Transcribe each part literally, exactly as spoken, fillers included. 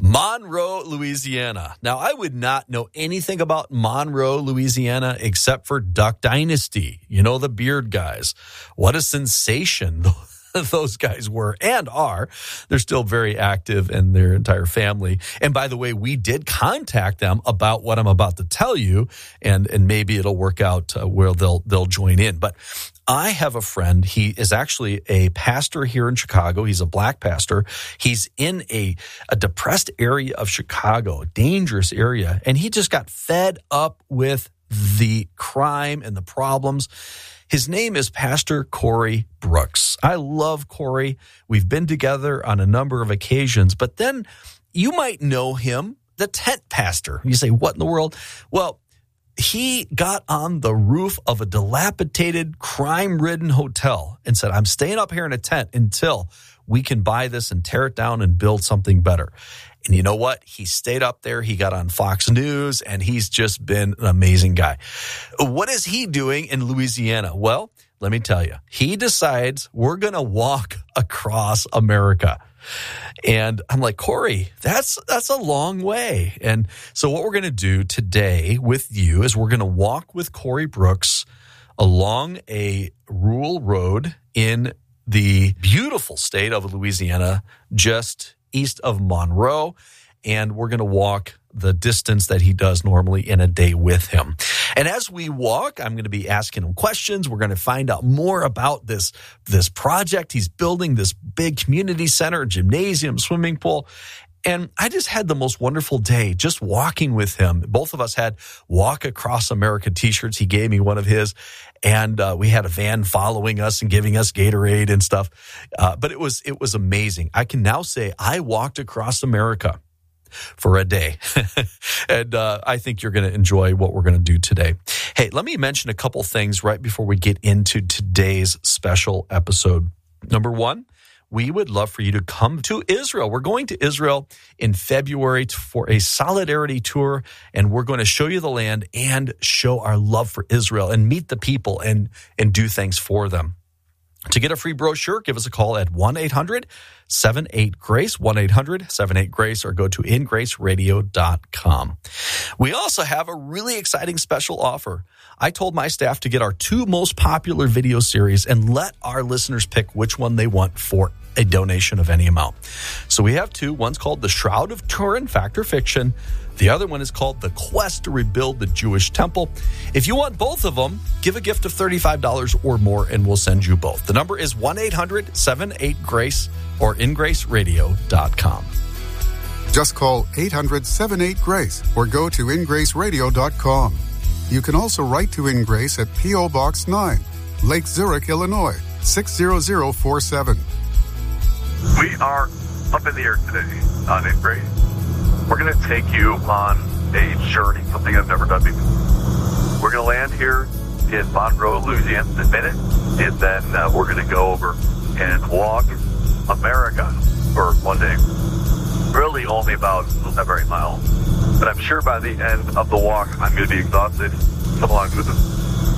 Monroe, Louisiana. Now, I would not know anything about Monroe, Louisiana, except for Duck Dynasty. You know, the Beard guys. What a sensation those guys were and are. They're still very active in their entire family. And by the way, we did contact them about what I'm about to tell you, and, and maybe it'll work out uh, where they'll they'll join in. But I have a friend. He is actually a pastor here in Chicago. He's a black pastor. He's in a, a depressed area of Chicago, a dangerous area, and he just got fed up with the crime and the problems. His name is Pastor Corey Brooks. I love Corey. We've been together on a number of occasions, but then you might know him, the tent pastor. You say, what in the world? Well, he got on the roof of a dilapidated, crime-ridden hotel and said, I'm staying up here in a tent until we can buy this and tear it down and build something better. And you know what? He stayed up there. He got on Fox News, and he's just been an amazing guy. What is he doing in Louisiana? Well, let me tell you. He decides we're going to walk across America. And I'm like, Corey, that's that's a long way. And so what we're going to do today with you is we're going to walk with Corey Brooks along a rural road in the beautiful state of Louisiana, just east of Monroe, and we're going to walk the distance that he does normally in a day with him. And as we walk, I'm going to be asking him questions. We're going to find out more about this, this project. He's building this big community center, gymnasium, swimming pool. And I just had the most wonderful day just walking with him. Both of us had Walk Across America t-shirts. He gave me one of his, and uh, we had a van following us and giving us Gatorade and stuff. Uh, but it was it was amazing. I can now say I walked across America for a day. and uh, I think you're going to enjoy what we're going to do today. Hey, let me mention a couple things right before we get into today's special episode. Number one, we would love for you to come to Israel. We're going to Israel in February for a solidarity tour, and we're going to show you the land and show our love for Israel and meet the people and, and do things for them. To get a free brochure, give us a call at one eight hundred seven eight GRACE, one eight hundred seven eight GRACE, or go to in grace radio dot com. We also have a really exciting special offer. I told my staff to get our two most popular video series and let our listeners pick which one they want for a donation of any amount. So we have two. One's called The Shroud of Turin, Fact or Fiction. The other one is called The Quest to Rebuild the Jewish Temple. If you want both of them, give a gift of thirty-five dollars or more, and we'll send you both. The number is one eight hundred seven eight GRACE or in grace radio dot com. Just call eight hundred seven eight GRACE or go to in grace radio dot com. You can also write to InGrace at P O. Box nine, Lake Zurich, Illinois, six zero zero four seven. We are up in the air today on InGrace. We're going to take you on a journey, something I've never done before. We're going to land here in Monroe, Louisiana in a minute, and then uh, we're going to go over and walk America for one day. Really only about not very miles. But I'm sure by the end of the walk, I'm going to be exhausted. Come along with us.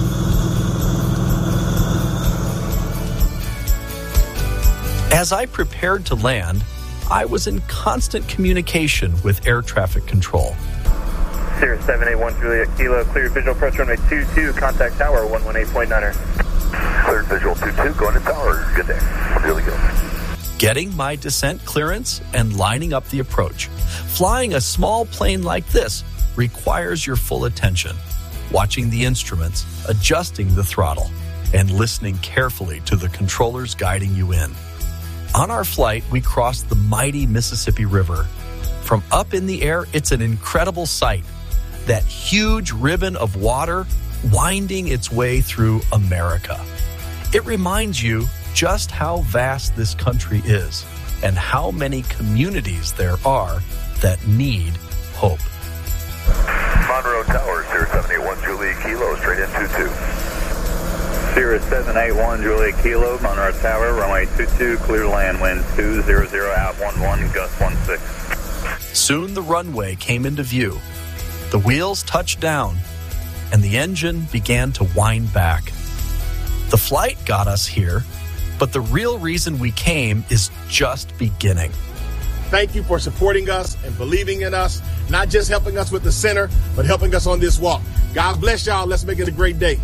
As I prepared to land, I was in constant communication with air traffic control. Sirius seven eight one Juliet Kilo, cleared visual approach runway two two, contact tower one one eight point nine. Cleared visual two two, going to tower. Good day. Really good. Getting my descent clearance and lining up the approach. Flying a small plane like this requires your full attention, watching the instruments, adjusting the throttle, and listening carefully to the controllers guiding you in. On our flight, we crossed the mighty Mississippi River. From up in the air, it's an incredible sight. That huge ribbon of water winding its way through America. It reminds you just how vast this country is and how many communities there are that need hope. Monroe Tower, Sirius seven eight one Juliet Kilo, straight in two two. Sirius seven eight one Juliet Kilo, Monroe Tower, runway two two, clear land, wind two zero zero, out one one, gust one six. Soon the runway came into view. The wheels touched down, and the engine began to wind back. The flight got us here, but the real reason we came is just beginning. Thank you for supporting us and believing in us, not just helping us with the center, but helping us on this walk. God bless y'all. Let's make it a great day.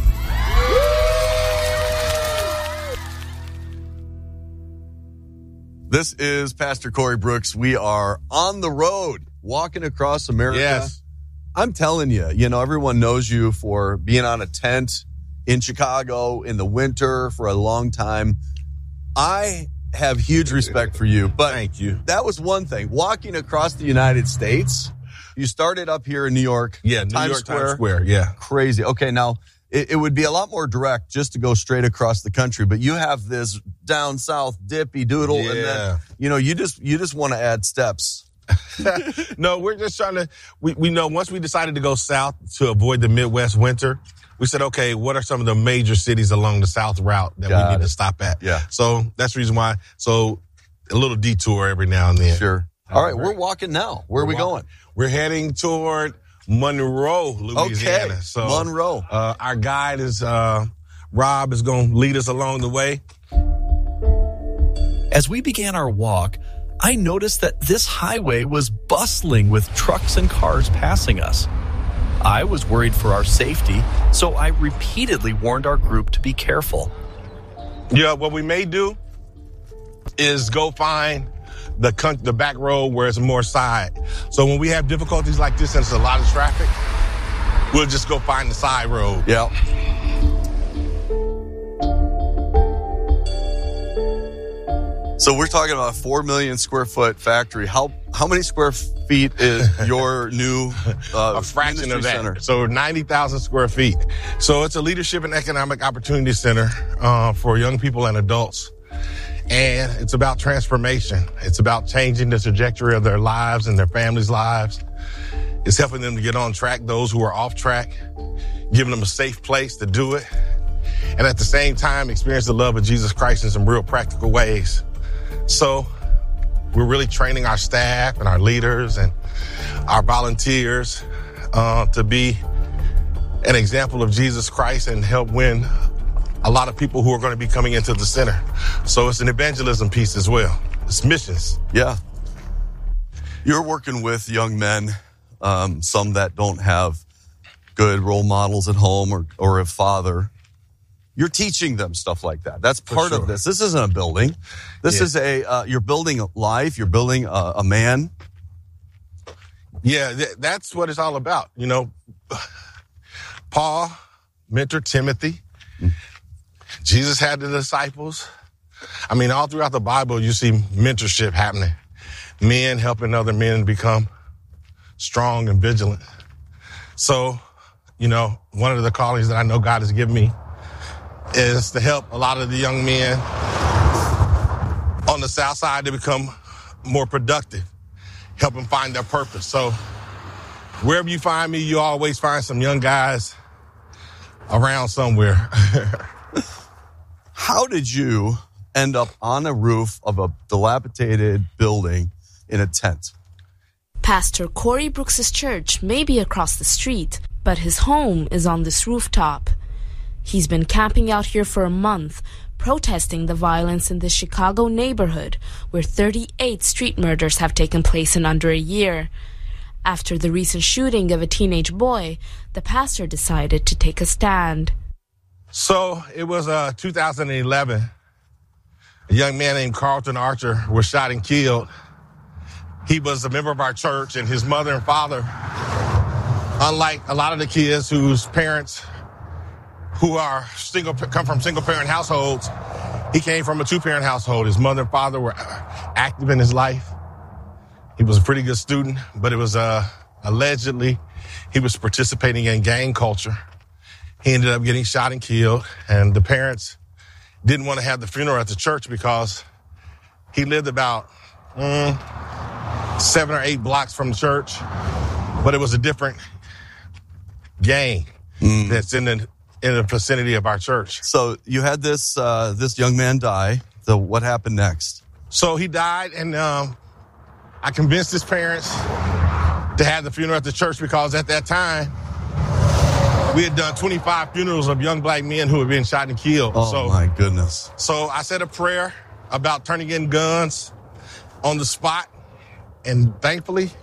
This is Pastor Corey Brooks. We are on the road, walking across America. Yes. I'm telling you, you know, everyone knows you for being on a tent in Chicago in the winter for a long time. I have huge respect for you, but thank you. That was one thing. Walking across the United States, you started up here in New York. Yeah, New Times York, Square. Times Square, yeah. Crazy. Okay, now, it, it would be a lot more direct just to go straight across the country, but you have this down south dippy doodle, Yeah. and then, you know, you just you just want to add steps. No, we're just trying to, we, we know once we decided to go south to avoid the Midwest winter, we said, okay, what are some of the major cities along the south route that Got we need it. to stop at? Yeah. So that's the reason why. So a little detour every now and then. Sure. All right, Right. we're walking now. Where are we We're going? walking. We're heading toward Monroe, Louisiana. Okay, So, Monroe. Uh, our guide is, uh, Rob is going to lead us along the way. As we began our walk, I noticed that this highway was bustling with trucks and cars passing us. I was worried for our safety, so I repeatedly warned our group to be careful. Yeah, what we may do is go find the con- the back road where it's more side. So when we have difficulties like this and it's a lot of traffic, we'll just go find the side road. Yeah. So we're talking about a four million square foot factory. How how many square feet is your new uh, a fraction of that. center? So ninety thousand square feet. So it's a leadership and economic opportunity center uh, for young people and adults. And it's about transformation. It's about changing the trajectory of their lives and their families' lives. It's helping them to get on track, those who are off track, giving them a safe place to do it. And at the same time, experience the love of Jesus Christ in some real practical ways. So we're really training our staff and our leaders and our volunteers uh, to be an example of Jesus Christ and help win a lot of people who are going to be coming into the center. So it's an evangelism piece as well. It's missions. Yeah. You're working with young men, um, some that don't have good role models at home or, or a father. You're teaching them stuff like that. That's part sure. of this. This isn't a building. This Yeah. is a, uh, you're building a life. You're building a, a man. Yeah, th- that's what it's all about. You know, Paul mentored Timothy. Jesus had the disciples. I mean, all throughout the Bible, you see mentorship happening. Men helping other men become strong and vigilant. So, you know, one of the callings that I know God has given me is to help a lot of the young men on the South Side to become more productive, help them find their purpose. So wherever you find me, you always find some young guys around somewhere. How did you end up on a roof of a dilapidated building in a tent? Pastor Corey Brooks' church may be across the street, but his home is on this rooftop. He's been camping out here for a month, protesting the violence in the Chicago neighborhood, where thirty-eight street murders have taken place in under a year. After the recent shooting of a teenage boy, the pastor decided to take a stand. So it was uh, two thousand eleven. A young man named Carlton Archer was shot and killed. He was a member of our church, and his mother and father, unlike a lot of the kids whose parents who are single, come from single-parent households, he came from a two-parent household. His mother and father were active in his life. He was a pretty good student, but it was uh, allegedly he was participating in gang culture. He ended up getting shot and killed, and the parents didn't want to have the funeral at the church because he lived about mm, seven or eight blocks from the church, but it was a different gang mm. that's in the in the vicinity of our church. So you had this uh, this young man die. So what happened next? So he died, and um, I convinced his parents to have the funeral at the church because at that time, we had done twenty-five funerals of young black men who had been shot and killed. Oh, so, my goodness. So I said a prayer about turning in guns on the spot. And thankfully,